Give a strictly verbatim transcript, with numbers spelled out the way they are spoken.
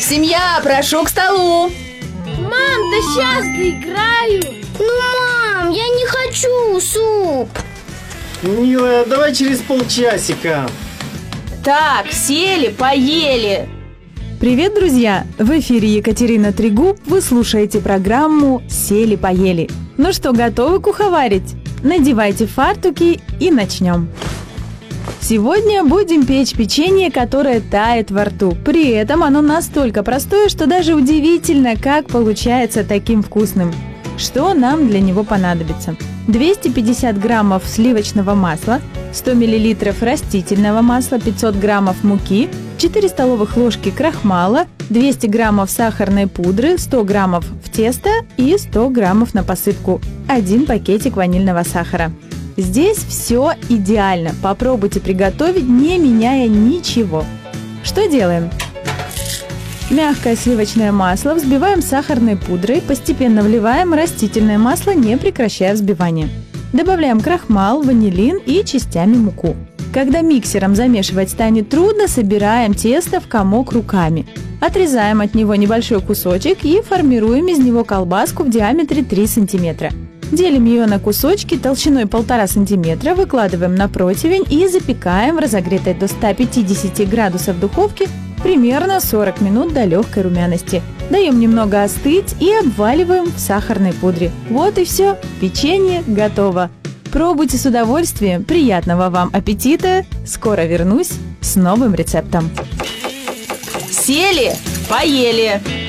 семья, прошу к столу. Мам, да сейчас доиграю. Ну, мам, я не хочу суп. Милая, давай через полчасика. Так, сели, поели. Привет, друзья! В эфире Екатерина Трегуб. Вы слушаете программу «Сели-поели». Ну что, готовы куховарить? Надевайте фартуки и начнем. Сегодня будем печь печенье, которое тает во рту. При этом оно настолько простое, что даже удивительно, как получается таким вкусным. Что нам для него понадобится? двести пятьдесят граммов сливочного масла, сто миллилитров растительного масла, пятьсот граммов муки, четыре столовых ложки крахмала, двести граммов сахарной пудры, сто граммов в тесто и сто граммов на посыпку, один пакетик ванильного сахара. Здесь все идеально. Попробуйте приготовить, не меняя ничего. Что делаем? Мягкое сливочное масло взбиваем с сахарной пудрой, постепенно вливаем растительное масло, не прекращая взбивания. Добавляем крахмал, ванилин и частями муку. Когда миксером замешивать станет трудно, собираем тесто в комок руками. Отрезаем от него небольшой кусочек и формируем из него колбаску в диаметре три сантиметра. Делим ее на кусочки толщиной полтора сантиметра, выкладываем на противень и запекаем в разогретой до ста пятидесяти градусов духовке примерно сорок минут до легкой румяности. Даем немного остыть и обваливаем в сахарной пудре. Вот и все, печенье готово. Пробуйте с удовольствием, приятного вам аппетита! Скоро вернусь с новым рецептом. Сели, поели.